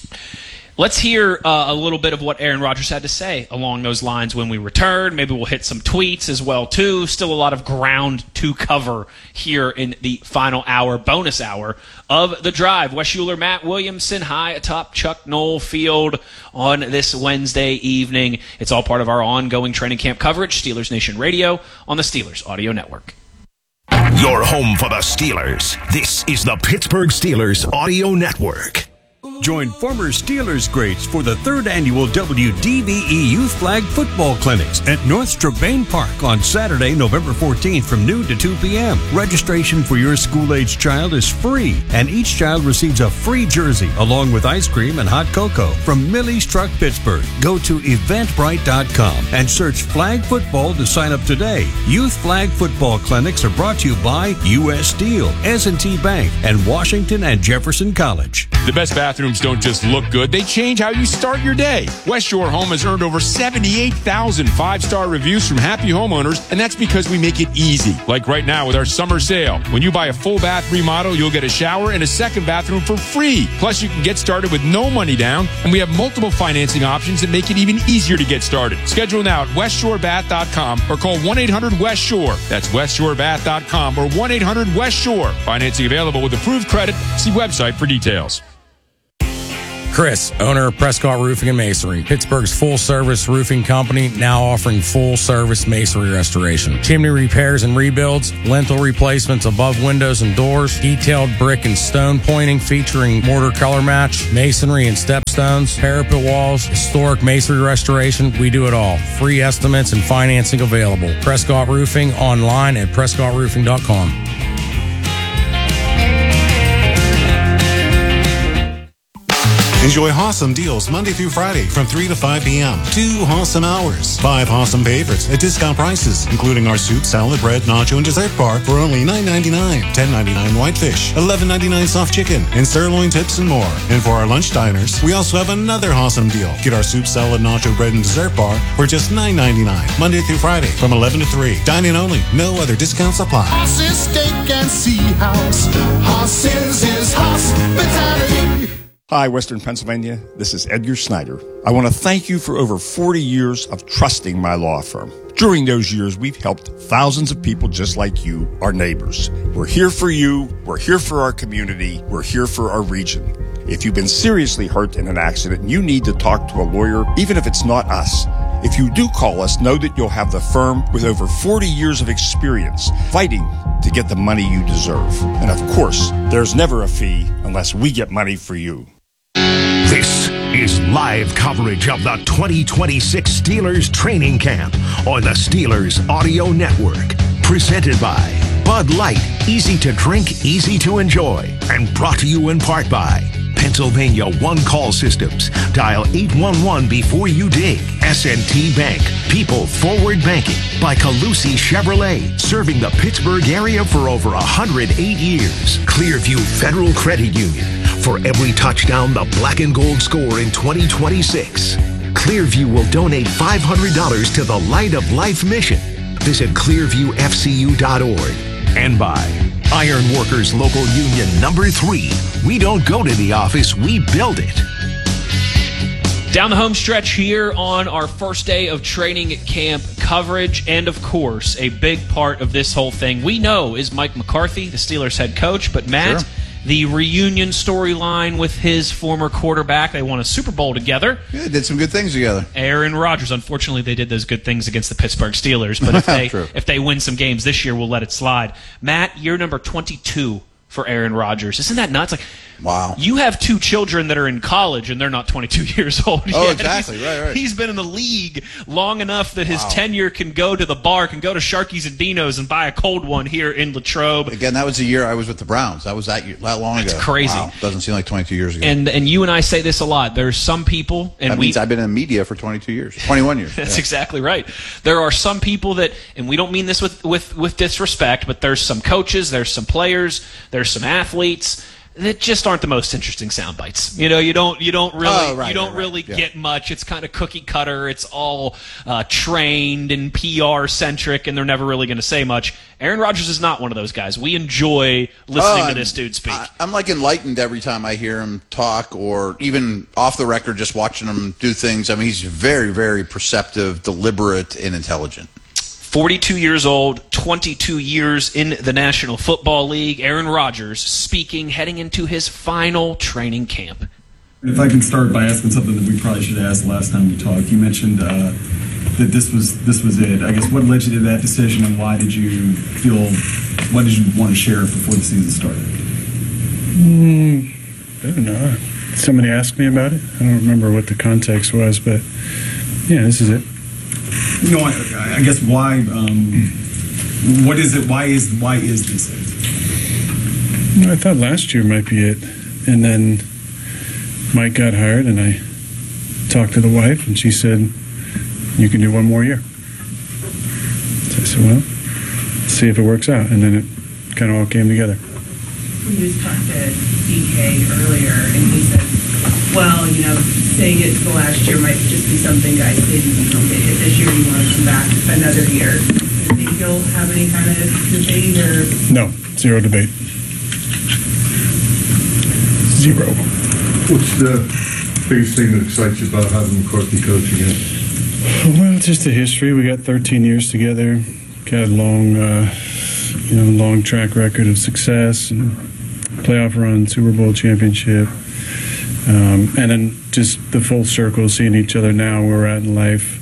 Let's hear uh, a little bit of what Aaron Rodgers had to say along those lines when we return. Maybe we'll hit some tweets as well, too. Still a lot of ground to cover here in the final hour, bonus hour of The Drive. Wes Schuler, Matt Williamson, high atop Chuck Noll Field on this Wednesday evening. It's all part of our ongoing training camp coverage, Steelers Nation Radio on the Steelers Audio Network. Your home for the Steelers. This is the Pittsburgh Steelers Audio Network. Join former Steelers greats for the third annual W D V E Youth Flag Football Clinics at North Strabane Park on Saturday, November fourteenth from noon to two p.m. Registration for your school-age child is free, and each child receives a free jersey along with ice cream and hot cocoa from Millie's Truck Pittsburgh. Go to eventbrite dot com and search Flag Football to sign up today. Youth Flag Football Clinics are brought to you by U S Steel, S and T Bank, and Washington and Jefferson College. The best bathroom bathrooms don't just look good, they change how you start your day. West Shore Home has earned over seventy-eight thousand five-star reviews from happy homeowners, and that's because we make it easy. Like right now with our summer sale. When you buy a full bath remodel, you'll get a shower and a second bathroom for free. Plus, you can get started with no money down, and we have multiple financing options that make it even easier to get started. Schedule now at west shore bath dot com or call one eight hundred west shore. That's west shore bath dot com or one eight hundred west shore. Financing available with approved credit. See website for details. Chris, owner of Prescott Roofing and Masonry, Pittsburgh's full-service roofing company, now offering full-service masonry restoration. Chimney repairs and rebuilds, lintel replacements above windows and doors, detailed brick and stone pointing featuring mortar color match, masonry and stepstones, parapet walls, historic masonry restoration. We do it all. Free estimates and financing available. Prescott Roofing online at prescott roofing dot com. Enjoy Hossam deals Monday through Friday from three to five p.m. Two Hossam hours. Five Hossam favorites at discount prices, including our soup, salad, bread, nacho, and dessert bar for only nine ninety-nine, ten ninety-nine whitefish, eleven ninety-nine soft chicken, and sirloin tips and more. And for our lunch diners, we also have another Hossam deal. Get our soup, salad, nacho, bread, and dessert bar for just nine ninety-nine, Monday through Friday from eleven to three. Dine-in only. No other discounts apply. Hoss's Steak and Sea House. Hoss's is hospitality. Hi, Western Pennsylvania. This is Edgar Snyder. I want to thank you for over forty years of trusting my law firm. During those years, we've helped thousands of people just like you, our neighbors. We're here for you. We're here for our community. We're here for our region. If you've been seriously hurt in an accident and you need to talk to a lawyer, even if it's not us, if you do call us, know that you'll have the firm with over forty years of experience fighting to get the money you deserve. And of course, there's never a fee unless we get money for you. This is live coverage of the twenty twenty-six Steelers training camp on the Steelers Audio Network. Presented by Bud Light, easy to drink, easy to enjoy. And brought to you in part by Pennsylvania One Call Systems. Dial eight one one before you dig. S and T Bank, People Forward Banking. By Calusi Chevrolet, serving the Pittsburgh area for over one hundred eight years. Clearview Federal Credit Union. For every touchdown the black and gold score in twenty twenty-six, Clearview will donate five hundred dollars to the Light of Life mission. Visit clearview f c u dot org. And by Iron Workers Local Union Number three. We don't go to the office, we build it. Down the home stretch here on our first day of training camp coverage, and of course, a big part of this whole thing we know is Mike McCarthy, the Steelers head coach, but Matt, Sure. the reunion storyline with his former quarterback. They won a Super Bowl together. Yeah, did some good things together. Aaron Rodgers. Unfortunately, they did those good things against the Pittsburgh Steelers. But if they True. if they win some games this year, we'll let it slide. Matt, year number twenty-two for Aaron Rodgers. Isn't that nuts? Like, wow. You have two children that are in college, and they're not twenty-two years old Oh, yet. exactly. He's, Right, right. He's been in the league long enough that his Wow. tenure can go to the bar, can go to Sharky's and Dino's and buy a cold one here in Latrobe. Again, that was the year I was with the Browns. That was that year, that long That's ago. crazy. Wow. Doesn't seem like twenty-two years ago. And and you and I say this a lot. There's some people, and that we means I've been in media for twenty-two years, twenty-one years. That's Yeah. exactly right. There are some people that, and we don't mean this with, with, with disrespect, but there's some coaches, there's some players, there's some athletes that just aren't the most interesting sound bites. You know, you don't you don't really Oh, right, you don't right, right. really Yeah. get much. It's kind of cookie cutter. It's all uh, trained and P R centric, and they're never really going to say much. Aaron Rodgers is not one of those guys. We enjoy listening Oh, to I'm- this dude speak. I, I'm like enlightened every time I hear him talk, or even off the record, just watching him do things. I mean, he's very, very perceptive, deliberate, and intelligent. forty-two years old, twenty-two years in the National Football League. Aaron Rodgers speaking, heading into his final training camp. If I can start by asking something that we probably should have asked last time we talked. You mentioned uh, that this was this was it. I guess what led you to that decision, and why did you feel, what did you want to share before the season started? Mm, I don't know. Somebody asked me about it. I don't remember what the context was, but yeah, this is it. No, I, I guess why? Um, what is it? Why is why is this it? I thought last year might be it, and then Mike got hired, and I talked to the wife, and she said, "You can do one more year." So I said, "Well, see if it works out," and then it kind of all came together. We just talked to D K earlier, and he said well, you know, saying it to the last year might just be something guys did, you know, maybe this year you want to come back another year. Do you think you'll have any kind of debate or? No, zero debate. Zero. What's the biggest thing that excites you about having McCarthy coaching it? Well, just the history. We got thirteen years together. Got a long, uh, you know, long track record of success and playoff run, Super Bowl championship, um, and then just the full circle, seeing each other now where we're at in life.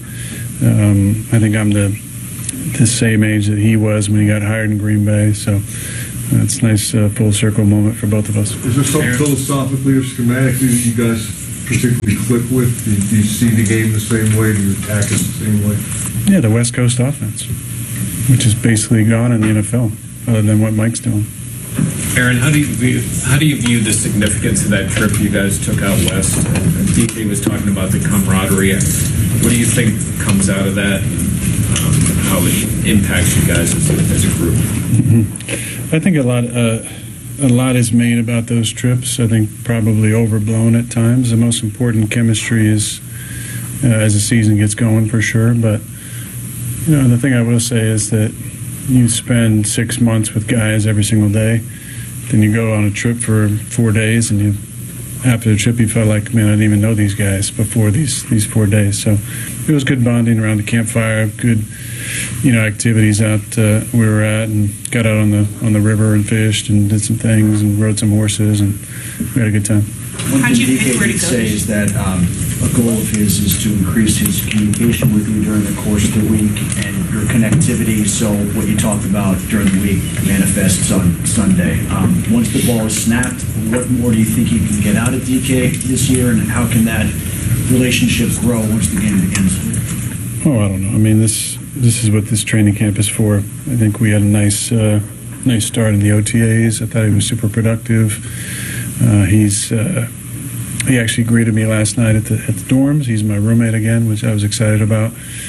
Um, I think I'm the the same age that he was when he got hired in Green Bay, so it's a nice uh, full circle moment for both of us. Is there something philosophically or schematically that you guys particularly click with? Do you, do you see the game the same way? Do you attack it the same way? Yeah, the West Coast offense, which is basically gone in the N F L, other than what Mike's doing. Aaron, how do you view, how do you view the significance of that trip you guys took out west? And D K was talking about the camaraderie. What do you think comes out of that? Um, how it impacts you guys as a, as a group? Mm-hmm. I think a lot, uh, a lot is made about those trips. I think probably overblown at times. The most important chemistry is uh, as the season gets going, for sure. But you know, the thing I will say is that you spend six months with guys every single day, then you go on a trip for four days, and you, after the trip, you felt like, man, I didn't even know these guys before these these four days. So it was good bonding around the campfire, good, you know, activities out uh, where we were at, and got out on the on the river and fished and did some things and rode some horses, and we had a good time. One thing D K did say is that um, a goal of his is to increase his communication with you during the course of the week and your connectivity, so what you talked about during the week manifests on Sunday. Um, once the ball is snapped, what more do you think you can get out of D K this year, and how can that relationship grow once the game begins? Oh, I don't know. I mean, this this is what this training camp is for. I think we had a nice uh, nice start in the O T As. I thought he was super productive. Uh, he's uh, he actually greeted me last night at the at the dorms. He's my roommate again, which I was excited about.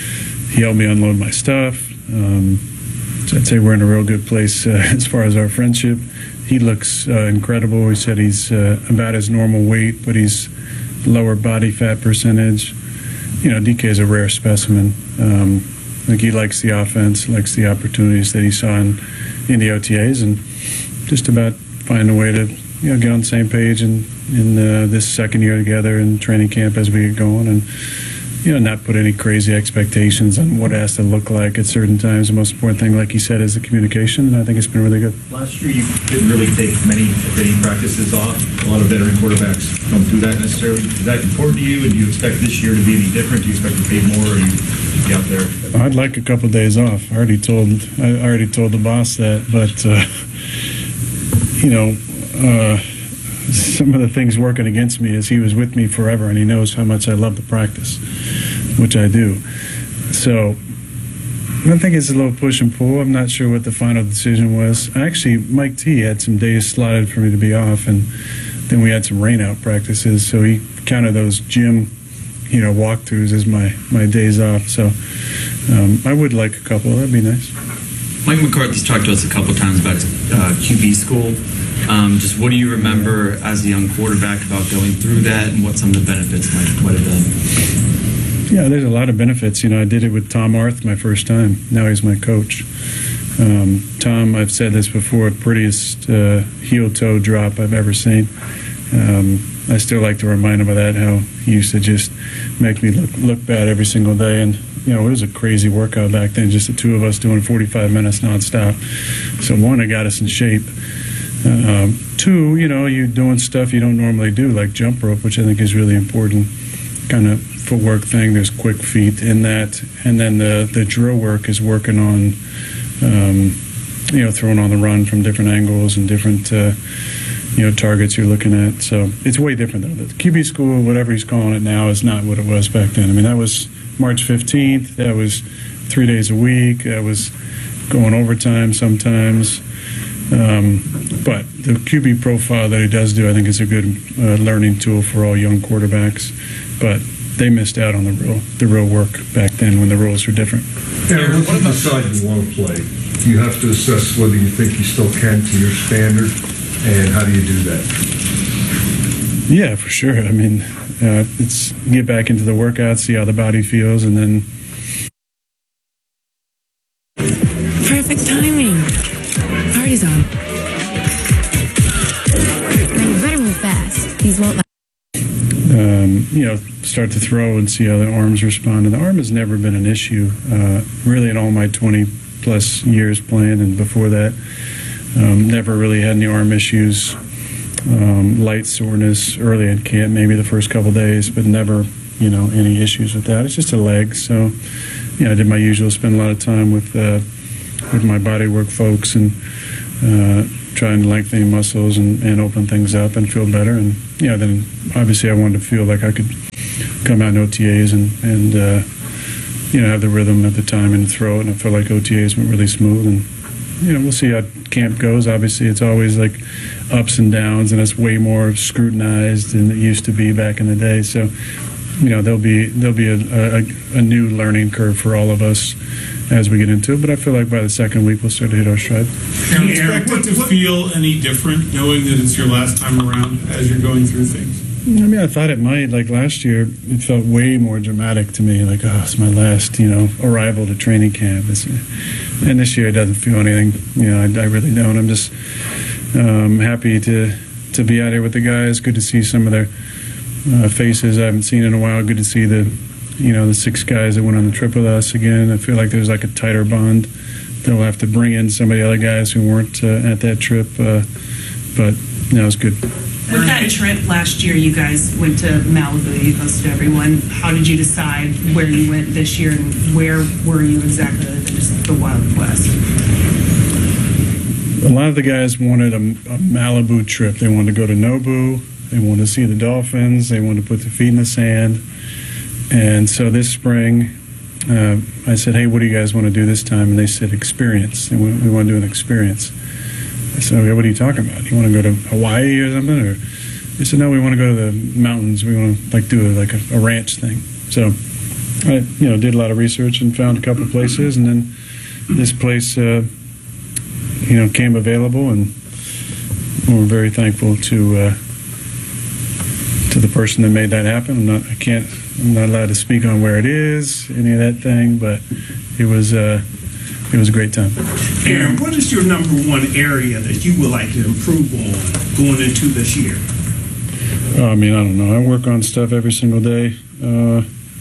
He helped me unload my stuff. Um, so I'd say we're in a real good place uh, as far as our friendship. He looks uh, incredible. He said he's uh, about his normal weight, but he's lower body fat percentage. You know, D K is a rare specimen. Um, I think he likes the offense, likes the opportunities that he saw in, in the O T As, and just about find a way to, you know, get on the same page in, in uh, this second year together in training camp as we get going, and, you know, not put any crazy expectations on what it has to look like at certain times. The most important thing, like he said, is the communication, and I think it's been really good. Last year, you didn't really take many training practices off. A lot of veteran quarterbacks don't do that necessarily. Is that important to you, and do you expect this year to be any different? Do you expect to pay more, or do you be out there? I'd like a couple days off. I already told I already told the boss that, but uh, you know, uh, some of the things working against me is he was with me forever, and he knows how much I love the practice, which I do. So I think it's a little push and pull. I'm not sure what the final decision was. Actually, Mike T had some days slotted for me to be off, and then we had some rain-out practices, so he counted those gym, you know, walkthroughs as my, my days off. So um, I would like a couple. That'd be nice. Mike McCarthy's talked to us a couple times about uh, Q B school. Um, just what do you remember as a young quarterback about going through that, and what some of the benefits might, might have been? Yeah, there's a lot of benefits. You know, I did it with Tom Arth my first time. Now he's my coach. Um, Tom, I've said this before, prettiest uh, heel-toe drop I've ever seen. Um, I still like to remind him of that, how he used to just make me look look bad every single day. And, you know, it was a crazy workout back then, just the two of us doing forty-five minutes nonstop. So, one, it got us in shape. Um, two, you know, you're doing stuff you don't normally do, like jump rope, which I think is really important. Kind of footwork thing. There's quick feet in that. And then the, the drill work is working on, um, you know, throwing on the run from different angles and different, uh, you know, targets you're looking at. So it's way different, though. The Q B school, whatever he's calling it now, is not what it was back then. I mean, that was March fifteenth. That was three days a week. That was going overtime sometimes. Um, but the Q B profile that he does do, I think, is a good uh, learning tool for all young quarterbacks. But they missed out on the real the real work back then when the rules were different. Aaron, once you decide you want to play, you have to assess whether you think you still can to your standard, and how do you do that? Yeah, for sure. I mean, uh, it's get back into the workout, see how the body feels, and then. Perfect timing. Party's on. Now you better move fast. These won't last. Um, you know, start to throw and see how the arms respond. And the arm has never been an issue, uh, really, in all my twenty plus years playing, and before that, um, never really had any arm issues. Um, light soreness early in camp, maybe the first couple days, but never, you know, any issues with that. It's just a leg. So, you know, I did my usual, spend a lot of time with uh, with my bodywork folks and uh, trying to lengthen muscles and, and open things up and feel better. And, you know, then obviously I wanted to feel like I could come out in O T As and, and uh, you know, have the rhythm at the time and throw it. And I felt like O T As went really smooth. And, you know, we'll see how camp goes. Obviously, it's always like ups and downs, and it's way more scrutinized than it used to be back in the day. So, you know, there'll be there'll be a, a, a new learning curve for all of us as we get into it. But I feel like by the second week, we'll start to hit our stride. Can you expect it to feel any different knowing that it's your last time around as you're going through things? I mean, I thought it might. Like last year, it felt way more dramatic to me. Like, oh, it's my last, you know, arrival to training camp. It's, and this year, it doesn't feel anything. You know, I, I really don't. I'm just um, happy to to be out here with the guys. Good to see some of their uh, faces I haven't seen in a while. Good to see the, you know, the six guys that went on the trip with us again. I feel like there's like a tighter bond. They'll have to bring in some of the other guys who weren't uh, at that trip. Uh, but, you know, it's good. With that trip last year, you guys went to Malibu, you hosted everyone. How did you decide where you went this year, and where were you exactly other than just the Wild West? A lot of the guys wanted a, a Malibu trip. They wanted to go to Nobu. They wanted to see the dolphins. They wanted to put their feet in the sand. And so this spring, uh, I said, hey, what do you guys want to do this time? And they said, experience. And we, we want to do an experience. I said, okay, what are you talking about? You want to go to Hawaii or something? Or they said, no, we want to go to the mountains. We want to like do a, like a, a ranch thing. So I, you know, did a lot of research and found a couple of places, and then this place, uh, you know, came available, and we're very thankful to uh, to the person that made that happen. I'm not, I can't, I'm not allowed to speak on where it is, any of that thing, but it was. Uh, It was a great time. Aaron, what is your number one area that you would like to improve on going into this year? Oh, I mean, I don't know. I work on stuff every single day. Uh,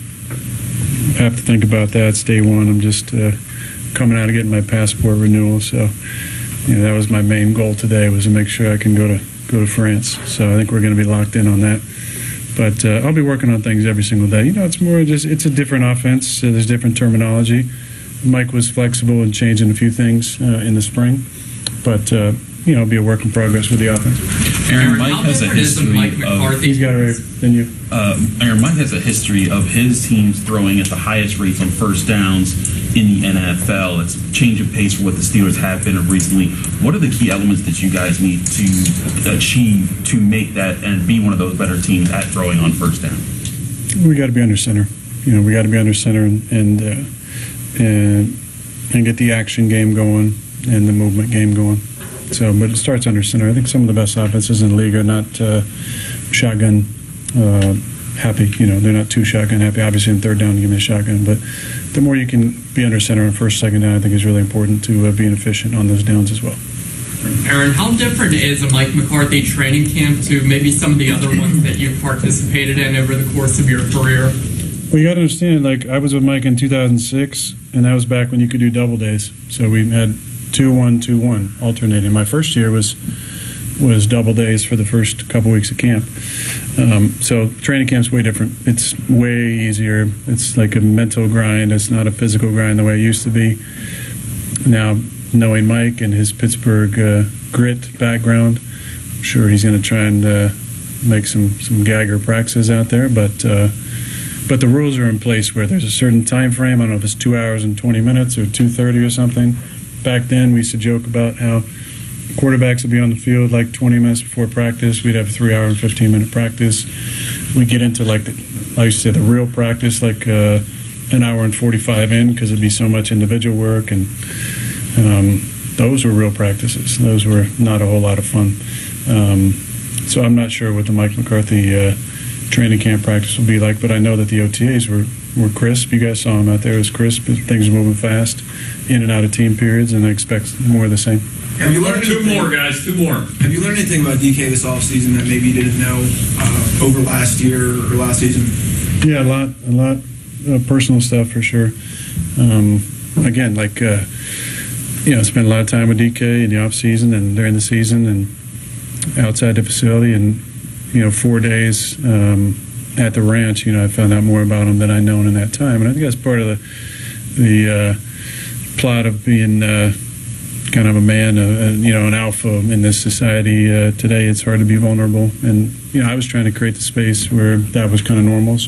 have to think about that. It's day one. I'm just uh, coming out of getting my passport renewal, so you know that was my main goal today, was to make sure I can go to go to France. So I think we're going to be locked in on that. But uh, I'll be working on things every single day. You know, it's more just it's a different offense. So there's different terminology. Mike was flexible in changing a few things uh, in the spring, but uh, you know, it'll be a work in progress with the offense. Aaron, Mike has a history of. He's got it than you. Uh, Aaron, Mike has a history of his teams throwing at the highest rates on first downs in the N F L. It's a change of pace for what the Steelers have been recently. What are the key elements that you guys need to achieve to make that and be one of those better teams at throwing on first down? We got to be under center. You know, we got to be under center and. and uh, And, and get the action game going and the movement game going. So, but it starts under center. I think some of the best offenses in the league are not uh, shotgun uh, happy. You know, they're not too shotgun happy. Obviously, in third down, give me a shotgun. But the more you can be under center on first, second down, I think is really important to uh, being efficient on those downs as well. Aaron, how different is a Mike McCarthy training camp to maybe some of the other ones that you've participated in over the course of your career? Well, you got to understand, like, I was with Mike in two thousand six, and that was back when you could do double days. So we had two one, two one, alternating. My first year was was double days for the first couple weeks of camp. Um, so training camp's way different. It's way easier. It's like a mental grind. It's not a physical grind the way it used to be. Now, knowing Mike and his Pittsburgh uh, grit background, I'm sure he's going to try and uh, make some, some gagger practices out there, but... Uh, But the rules are in place where there's a certain time frame. I don't know if it's two hours and twenty minutes or two thirty or something. Back then, we used to joke about how quarterbacks would be on the field like twenty minutes before practice. We'd have a three hour and fifteen minute practice. We get into like the, I used to say the real practice, like uh, an hour and forty-five in, because it'd be so much individual work, and um, those were real practices. Those were not a whole lot of fun. Um, so I'm not sure what the Mike McCarthy uh, training camp practice will be like, but I know that the O T As were, were crisp. You guys saw them out there. It was crisp. Things are moving fast, in and out of team periods, and I expect more of the same. Have you learned two more, guys? Two more. Have you learned anything about D K this offseason that maybe you didn't know uh, over last year or last season? Yeah, a lot, a lot of personal stuff for sure. Um, again, like, uh, you know, spent a lot of time with D K in the off season and during the season and outside the facility, and you know, four days um, at the ranch. You know, I found out more about him than I'd known in that time, and I think that's part of the the uh, plot of being uh, kind of a man, uh, you know, an alpha in this society uh, today. It's hard to be vulnerable, and you know, I was trying to create the space where that was kind of normal. So